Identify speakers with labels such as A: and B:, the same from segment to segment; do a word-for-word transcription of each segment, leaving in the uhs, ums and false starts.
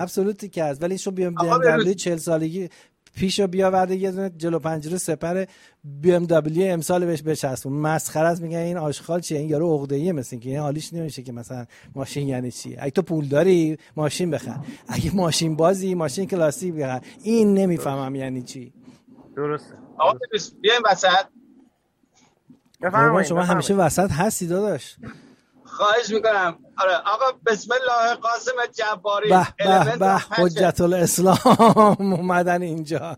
A: ابسولوتی که هست، ولی شو بی ام دبلیو چهل سالگی پیشو بیاورده یه دونه جلو پنجره سپر بی ام دبلیو امسال بهش بچسبون. مسخره است. میگن این آشغال چیه؟ این یارو عقده‌ایه، مثل اینکه این حالیش نمیشه که مثلا ماشین یعنی چی. اگه تو پول داری ماشین بخر، اگه ماشین بازی ماشین کلاسیک بخر. این نمیفهمم یعنی چی.
B: درسته.
C: آقا بیایم وسط.
B: بفرمایید.
A: شما همیشه وسط هستی داداش.
C: خواهش میکنم. آره آقا بسم الله. قاسم جباری
A: به به به حجت الاسلام اومدن اینجا.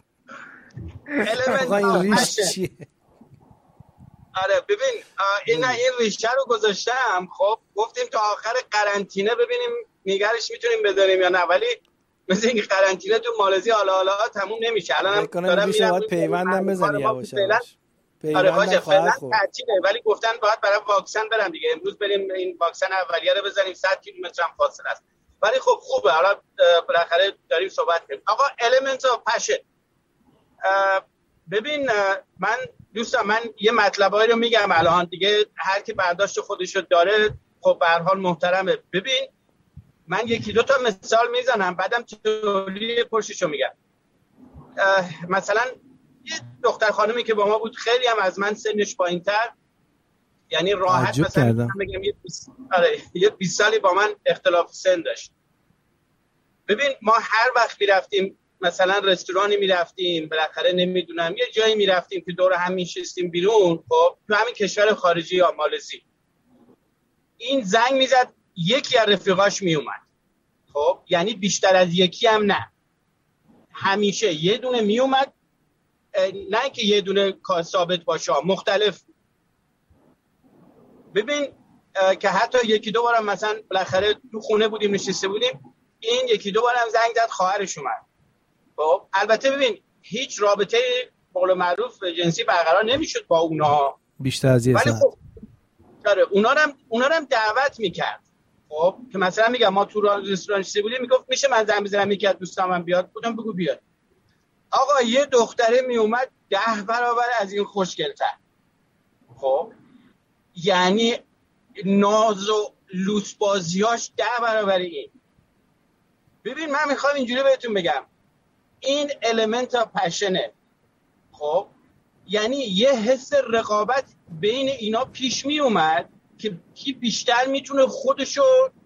C: آقا این ریش چیه؟ آره ببین این این ریشه رو گذاشتم. خب گفتیم تا آخر قرنطینه ببینیم نگرش میتونیم بذاریم یا نه، ولی مثل اینکه قرنطینه تو مالزی حالا حالا تموم نمیشه. الان
A: دارم میرم باید پیوندم بزنی یواش یواش.
C: آره باشه فعلا تعطیله، ولی گفتن باید برای واکسن برم دیگه. امروز بریم این واکسن اولیه رو بزنیم. صد کیلومتر هم فاصله است، ولی خب خوبه. حالا بالاخره داریم صحبت کنیم. آقا المنت اف پشن. ببین من دوستان من یه مطلبایی رو میگم الان دیگه، هر کی برداشت خودشو داره خب به هر حال محترمه. ببین من یکی دو تا مثال میزنم بعدم تولی پشتشو میگم. مثلا یه دختر خانمی که با ما بود، خیلی هم از من سنش پایین‌تر، یعنی راحت مثلا بگم یه بیست آره یه بیست سالی با من اختلاف سن داشت. ببین ما هر وقت میرفتیم مثلا رستورانی میرفتیم، بالاخره نمیدونم یه جایی میرفتیم که دور هم میشستیم بیرون، خب تو همین کشور خارجی یا مالزی، این زنگ میزد یکی از رفیقاش میومد. خب یعنی بیشتر از یکی هم نه، همیشه یه دونه میومد. نه که یه دونه ثابت باشه، مختلف. ببین که حتی یکی دو بارم مثلا بالاخره تو خونه بودیم نشسته بودیم، این یکی دو بارم زنگ زد خواهرش اومد. خب البته ببین هیچ رابطه به قول معروف جنسی برقرار نمیشد با اونها
A: بیشتر از یه ساعت.
C: خب آره اونا رو هم اونا رو هم دعوت میکرد. خب که مثلا میگم ما تو رستوران نشسته بودیم، میگفت میشه من زنگ بزنم یکی از دوستام بیاد؟ بودم بگو بیاد. آقا یه دختره می اومد ده برابر از این خوشگل‌تر. خب یعنی ناز و لوس بازیاش ده برابر این. ببین من میخوام اینجوری بهتون بگم، این المنت اف پشنه. خب یعنی یه حس رقابت بین اینا پیش می اومد که کی بیشتر میتونه خودشو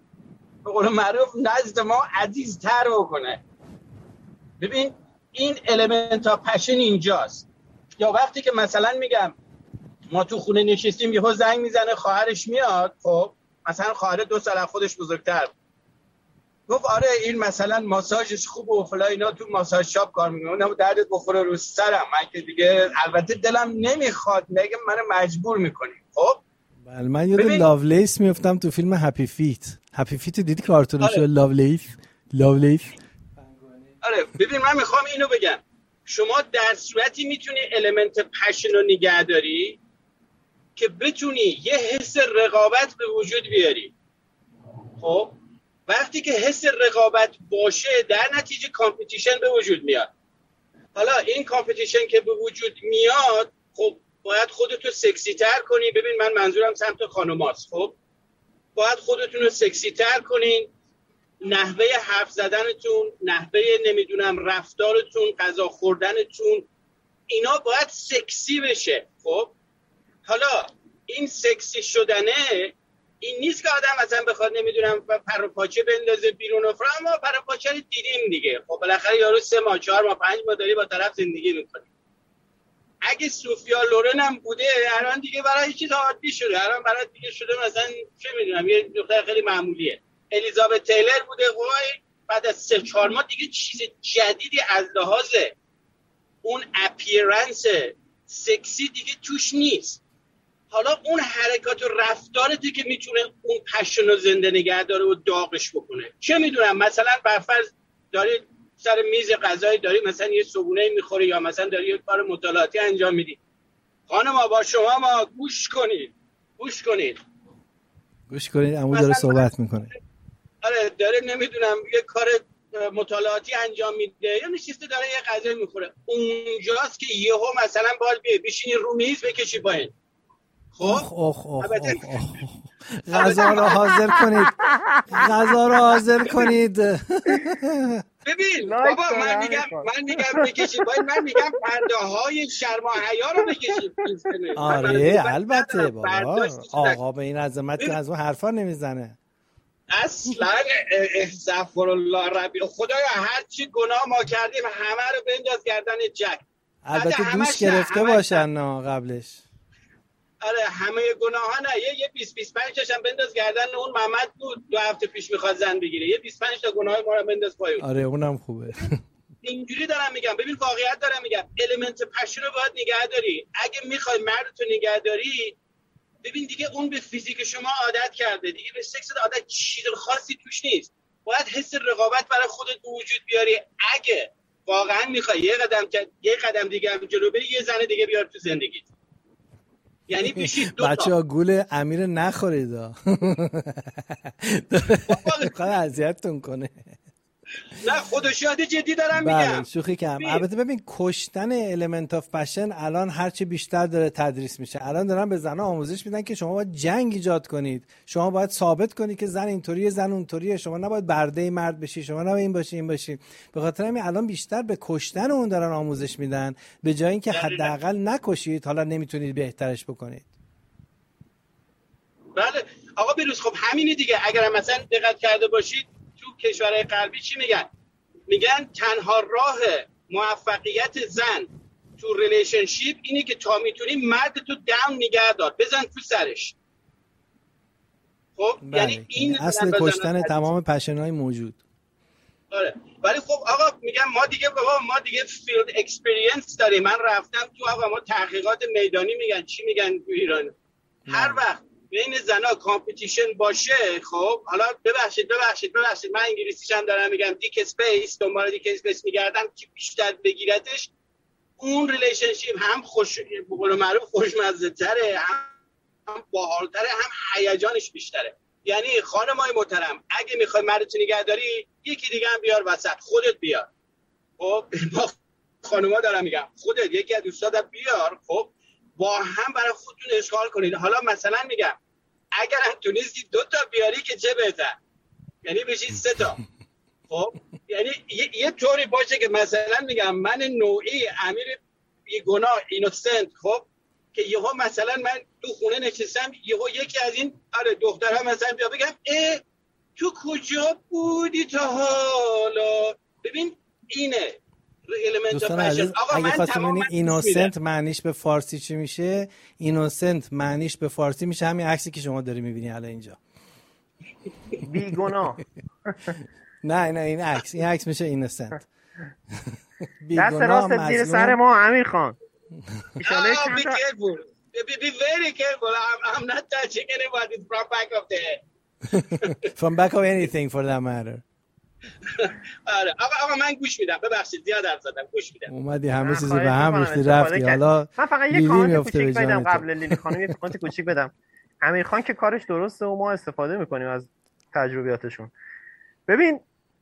C: به قول معروف نزد ما عزیزتر بکنه. ببین این المنت اف پشن اینجاست. یا وقتی که مثلا میگم ما تو خونه نشستیم، یهو زنگ میزنه خواهرش میاد. خب مثلا خواهر دو سال از خودش بزرگتر، گفت آره این مثلا ماساژش خوبه و فلان اینا، تو ماساژ شاپ کار میکنه، اونم دردت بخوره رو سرم. من که دیگه البته دلم نمیخواد، میگه منو مجبور میکنی. خب
A: بله من یاد لاولیس میافتم تو فیلم هپی فیت. هپی فیت دیدی کارتونش؟ آره. لاولیس لاولیس
C: آره ببین من میخوام اینو بگم، شما در صورتی میتونی المنت پشن رو نگه داری که بتونی یه حس رقابت به وجود بیاری. خب وقتی که حس رقابت باشه در نتیجه کامپیتیشن به وجود میاد. حالا این کامپیتیشن که به وجود میاد، خب باید خودتو سکسی تر کنی. ببین من منظورم سمت خانوماست. خب باید خودتون رو سکسی تر کنین، نحوه حرف زدنتون، نحوه نمیدونم رفتارتون، غذا خوردنتون، اینا باید سکسی بشه. خب حالا این سکسی شدنه این نیست که آدم مثلا بخواد نمیدونم پر و پاچه بندازه بیرون و فرام. ما پر و پاچه رو دیدیم دیگه. خب بالاخره یارو سه ماه چهار ماه پنج ماه داری با طرف زندگی میکنه. اگه سوفیا لورن هم بوده الان دیگه برای چیز عادی شده، الان برای دیگه شده مثلا چه میدونم یه دختر خیلی معمولیه. الیزابت تیلر بوده وای بعد از سه چهار ماه دیگه چیز جدیدی از لحاظ اون اپیرنس سکسی دیگه توش نیست. حالا اون حرکات و رفتارتی که میتونه اون پشن رو زنده نگه داره و داغش بکنه. چه میدونم مثلا برفرض داری سر میز غذایی داری مثلا یه صبونه میخوری یا مثلا داری یه کار مطالعاتی انجام میدی. خانم با شما ما گوش کنید گوش کنید
A: گوش کنید عمو داره صحبت میکنه.
C: آره داره نمیدونم یه کار مطالعاتی انجام میده یا نشسته داره یه غذایی میخوره. اونجاست که یهو مثلا باید بشینی رو میز بکشی پایین. خب
A: اوه اوه اوه غذا رو حاضر کنید، غذا رو حاضر کنید.
C: ببین بابا من میگم من میگم بکشید، باید من میگم پرده های شرم و حیا رو بکشید.
A: آره البته بابا، آقا به این عظمت که از اون حرفا نمیزنه
C: اصلا. استغفر الله ربی، خدایا هر چی گناه ما کردیم همه رو بنداز گردن جک.
A: البته دوش گرفته باشن نه قبلش.
C: آره همه گناه ها نه، یه یه بیست بیست و پنج تاشم بنداز گردن اون محمد بود دو هفته پیش میخواد زن بگیره، یه بیست و پنج تا گناه ما رو بنداز پایین.
A: آره اونم خوبه.
C: اینجوری دارم میگم. ببین واقعیت دارم میگم، المنت پشن رو باید نگه داری. اگه میخوای مردتو نگه داری، ببین دیگه اون به فیزیک شما عادت کرده، دیگه به سکس عادت، چیز خاصی توش نیست. باید حس رقابت برای خودت به وجود بیاری. اگه واقعا میخوای یه قدم یه قدم دیگه هم جلو بری، یه زن دیگه بیار تو زندگیت. یعنی بشید دو تا.
A: بچه‌ها گول امیر نخورید ها. خواهد اذیتتون کنه.
C: نه خدا شاهد جدی دارم میگم.
A: بله شوخی کردم. البته ببین کشتن المنت آف پشن الان هرچی بیشتر داره تدریس میشه. الان دارن به زنها آموزش میدن که شما باید جنگ ایجاد کنید، شما باید ثابت کنید که زن اینطوریه زن اونطوریه، شما نباید برده مرد بشی، شما نباید این باشی این باشی. به خاطر همین الان بیشتر به کشتن اون دارن آموزش میدن، به جای اینکه حداقل نکشید حالا نمیتونید بهترش بکنید.
C: بله آقا بیروز، خب همینه دیگه. اگر مثلا دقت کرده باشید تو کشورهای غربی چی میگن؟ میگن تنها راه موفقیت زن تو ریلیشنشیپ اینه که تا میتونی مرد تو داون نگه دار، بزن تو سرش. خب
A: بله.
C: یعنی این
A: اصل کشتن تمام پشن‌های موجود.
C: آره ولی خب آقا میگم ما دیگه بابا ما دیگه فیلد اکسپریانس داریم. من رفتم تو آقا ما تحقیقات میدانی میگن چی میگن تو ایران. هر وقت بین زنا کامپیتیشن باشه، خب حالا ببخشید ببخشید ببخشید من انگلیسیش هم دارم میگم، دیک اسپیس، دنبال دیک اسپیس میگردم که بیشتر بگیرتش، اون ریلیشنشیپ هم خوش به قول معروف خوشمزه تره، هم باحالتره، هم هیجانش بیشتره. یعنی خانمای محترم اگه میخوای مردت نگه داری، یکی دیگه هم بیار وسط، خودت بیار. خب با خانوما دارم میگم، خودت یکی از دوستات بیار، خب با هم برای خودتون اشغال کنید. حالا مثلا میگم اگر هم تونستی دو تا بیاری که چه بهتر، یعنی بشید سه تا. خب یعنی یه, یه طوری باشه که مثلا میگم من نوعی امیر بیگناه اینوسنت، خب که یهو مثلا من تو خونه نشستم، یهو یکی از این آره دخترها مثلا بیا بگم اه تو کجا بودی تا حالا. ببین اینه
A: دوستان عزیز، اگه خواستم ببینی اینوسنت معنیش به فارسی چی میشه، اینوسنت معنیش به فارسی میشه همین عکسی که شما داری میبینی الان اینجا،
B: بیگناه.
A: نه نه این عکس این عکس میشه اینوسنت.
B: دست راست زیر سر ما امیر خان.
C: ایشاله چند تا be, be very careful. I'm, I'm not touching anybody from back of the head.
A: From back of anything for that matter.
C: آره آقا آقا من گوش میدم، ببخشید زیاد حرف زدم، گوش میدم.
A: اومدی همه چیزو به هم ریختی رفتی. حالا
B: من فقط یه کامنت کوچیک بدم قبل لیلی خانم، یه کامنت کوچیک بدم. امیر خان که کارش درسته و ما استفاده میکنیم از تجربیاتشون. ببین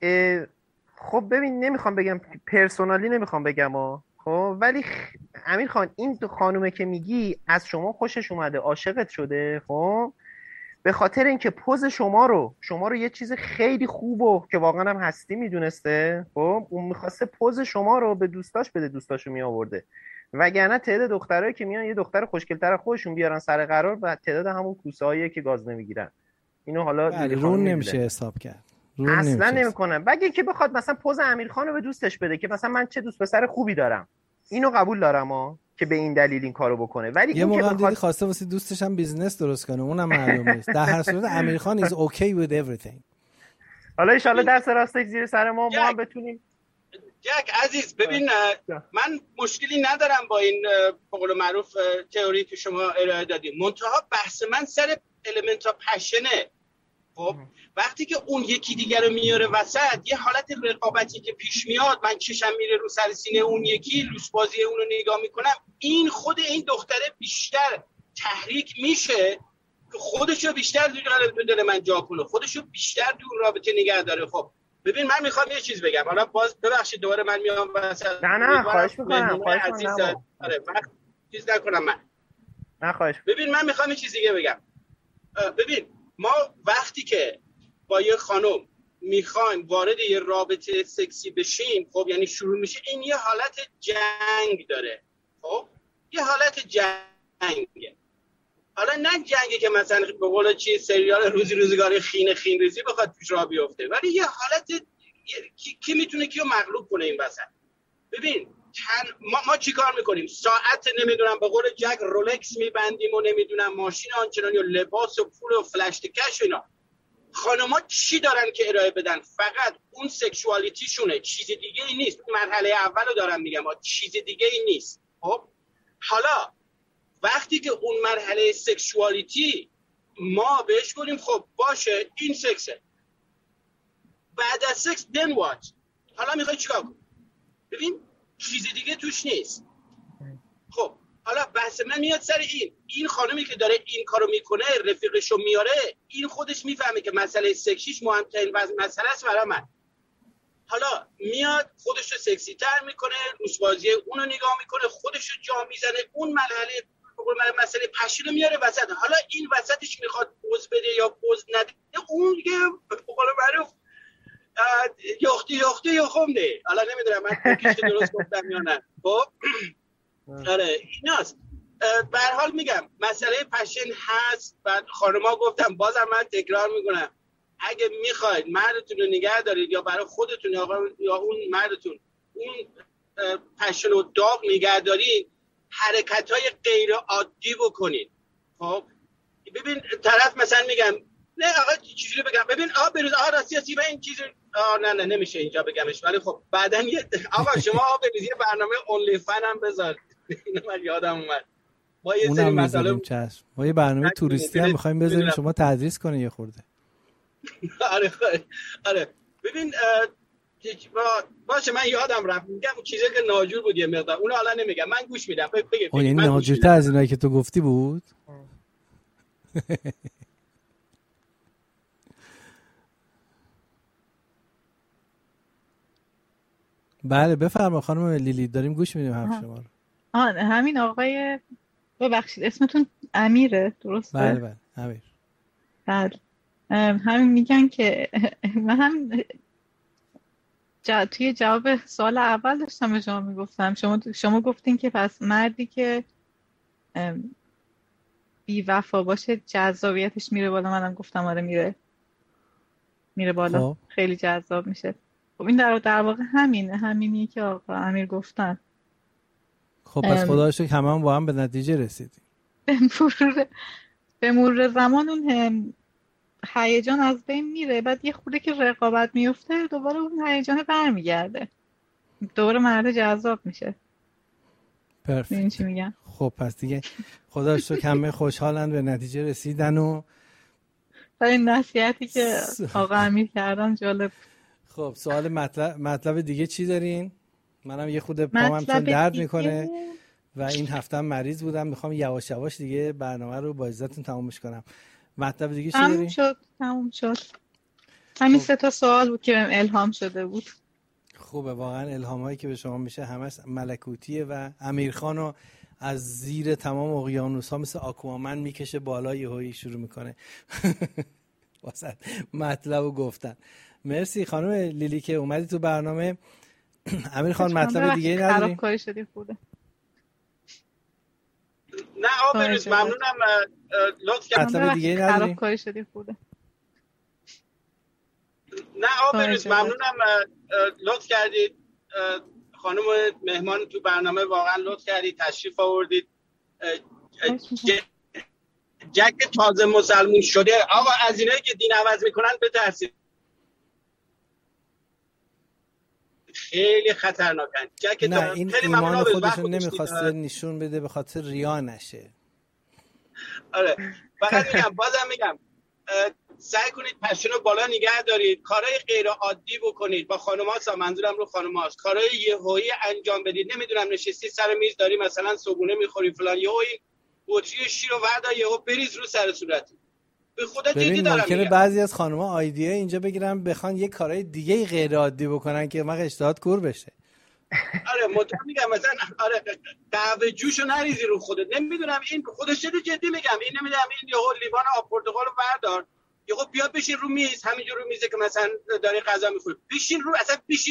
B: خب ببین نمیخوام بگم پرسونالی نمیخوام بگم ها، خب ولی خ... امیر خان این تو خانومه که میگی از شما خوشش اومده، عاشقت شده، خب به خاطر اینکه پوز شما رو شما رو یه چیز خیلی خوب و که واقعا هم هستی میدونسته، خب اون میخواسته پوز شما رو به دوستاش بده، دوستاشو می آورده. وگرنه تعداد دخترایی که میان یه دختر خوشگل‌تر خودشون بیارن سر قرار و تعداد همون کوسه‌ایه که گاز نمیگیرن. اینو حالا
A: رون نمیشه حساب کرد.
B: اصلا نمیکنه. مگه که بخواد مثلا پوز امیرخان رو به دوستش بده که مثلا من چه دوست پسر خوبی دارم، اینو قبول دارم ها که به این دلیل این کارو بکنه. ولی
A: یه موقع بخواد... دیدی خواسته واسه دوستش هم بیزنس درست کنه، اونم معلوم نیست. در هر صورت امیرخان is okay with everything.
B: حالا ان شاءالله دست راستش زیر سر ما ما هم بتونیم.
C: جک عزیز ببین من مشکلی ندارم با این به قول معروف تئوری که شما ارائه دادید، منتها بحث من سر المنت پشنه. خب وقتی که اون یکی دیگر رو میاره وسط، یه حالت رقابتی که پیش میاد، من چشم میره رو سر سینه اون یکی، لوس بازی اون رو نگاه میکنم، این خود این دختره بیشتر تحریک میشه که خودشو بیشتر دو دل من جا کنه، خودشو بیشتر دور رابطه نگه داره. خب ببین من میخوام یه چیز بگم، حالا باز ببخشید دوباره من میام وسط.
B: نه نه خواهش میکنم، خواهش میکنم.
C: آره وقت چیز نکنم. من
B: نه خواهش.
C: ببین من میخوام یه چیز دیگه بگم. ببین ما وقتی که با یه خانم میخوایم وارد یه رابطه سکسی بشیم، خب یعنی شروع میشه، این یه حالت جنگ داره. خب یه حالت جنگه. حالا نه جنگی که مثلا به قول چی سریال روزی روزگاری خین خین ریزی بخواد توش راه بیفته، ولی یه حالت کی, کی میتونه کیو مغلوب کنه این وسط. ببین ما ما چیکار میکنیم؟ ساعت نمیدونم به قول جک رولکس میبندیم و نمیدونم ماشین آنچنانی و لباس و پول و فلش کش اینا. خانم‌ها چی دارن که ارائه بدن؟ فقط اون سکشوالیتیشونه، چیز دیگه ای نیست. مرحله اولو دارم میگم، چیز دیگه ای نیست. خب حالا وقتی که اون مرحله سکشوالیتی ما بهش گفتیم خب باشه این سکسه، بعد از سکس then what؟ حالا میخوای چیکار کنی؟ ببین چیز دیگه توش نیست. خب حالا بحث من میاد سر این این خانمی که داره این کارو میکنه، رفیقشو میاره، این خودش میفهمه که مسئله سکسیش مهمترین مسئله است برای من. حالا میاد خودش رو سکسی تر میکنه، روسبازی اونو نگاه میکنه، خودش رو جا میزنه، اون مرحله مسئله پشیلو میاره وسط. حالا این وسطش میخواد پوز بده یا پوز نده، اون دیگه به قول معروف یختی یختی یخمده. حالا نمیدونم من کیش درست گفتم یا نه. خب آره ایناست. به هر حال میگم مسئله پشن هست. بعد خانم‌ها گفتم، بازم من تکرار میکنم، اگه میخواید مردتون رو نگه دارید یا برای خودتون یا اون مردتون اون پشن و داغ نگه دارید، حرکت‌های غیر عادی بکنید. خب ببین طرف مثلا میگم نه آقا چجوری بگم، ببین آ بروز آ راستی هستی و این چیز آ نه نه نمیشه اینجا بگمش، ولی خب بعدن یه آقا شما آ بروز یه برنامه اونلی فن هم بذار. اینو من یادم اومد ما یه سری مطالب چشم
A: ما یه برنامه توریستی هم می‌خوایم بذاریم شما تدریس کنی یه خورده.
C: آره آره ببین باشه من یادم رفت میگم چیزی که ناجور بود یه مقدار، اونو حالا نمیگم، من گوش میدم. بگید
A: یعنی ناجورتر از اینایی که تو گفتی بود. بله بفرما خانم لیلی، داریم گوش میدیم حرف شما رو.
D: آه همین آقای ببخشید اسمتون امیره درسته؟
A: بله بله امیر.
D: بله همین میگن که من هم جا... توی جواب سوال اول داشتم به شما میگفتم، شما شما گفتین که پس مردی که بی وفا باشه جذابیتش میره بالا. منم گفتم آره میره میره بالا. خوب. خیلی جذاب میشه. خب این در, در واقع همینه همینی که آقا امیر گفتن.
A: خب پس ام... خدا شکر همه هم با هم به نتیجه رسیدیم.
D: به مرور به مرور زمان اون هیجان از بین میره، بعد یه خورده که رقابت میفته دوباره اون هیجان برمیگرده، دوباره مرد جذاب میشه.
A: پرفکت.
D: چی میگم؟
A: خب پس دیگه خدا شکر همه خوشحالن به نتیجه رسیدن و
D: برای نصیحتی که آقا امیر کردن جالب.
A: خب سوال مطلب مطلب دیگه چی دارین؟ منم یه خورده پامم چون درد دیگه... میکنه و این هفته مریض بودم، میخوام یواش یواش دیگه برنامه رو با اجازهتون تمومش کنم. مطلب دیگه چی داری؟
D: تموم شد تموم شد همین سه تا سوال بود که بهم الهام شده بود.
A: خوبه واقعا الهامایی که به شما میشه همش ملکوتیه و امیرخانو از زیر تمام اقیانوس‌ها مثل آکوامن میکشه بالا، یهویی شروع میکنه واسه مطلبو گفتن. مرسی خانم لیلی که اومدی تو برنامه. امیرخان مطلب دیگه ای نداری؟
D: خرابکاری شدی خوده.
C: نه آقا بروز ممنونم لطف کردید.
A: مطلب دیگه ای نداری؟
D: خرابکاری شدی خوده.
C: نه آقا بروز ممنونم لطف کردید. خانم مهمان تو برنامه واقعا لطف کردید، تشریف آوردید. جک تازه مسلمون شده آقا از اینایی که دین عوض میکنن بترسید، خیلی خطرناکن. جک
A: نه این ایمان خودشون نمیخواسته نشون بده به خاطر ریا نشه.
C: آره فقط میگم بازم میگم سعی کنید پشن رو بالا نگه دارید، کارهای غیر عادی بکنید با خانم‌ها، منظورم رو خانم‌هاست، کارهای یهویی انجام بدید. نمیدونم نشستی سر میز داری مثلا صبحونه میخوری فلان، یهویی بطری شیر رو وردا یهو بریز رو سر صورت. به خدا جدی دارم
A: ممکنه بعضی از خانم‌ها آیدیای اینجا بگیرن بخوان یه کارهای دیگه غیر عادی بکنن که ما اشتهات کور بشه.
C: آره مطمئن میگم مثلا آره قهوه جوشو نریزی رو خودت. نمیدونم این خودش چه جدی میگم، این نمیدونم این یهو لیوان آب پرتقالو بردار یهو بیا بشین رو میز، همینجور رو میزه که مثلا داری غذا میخوری، بشین رو اصلا بشین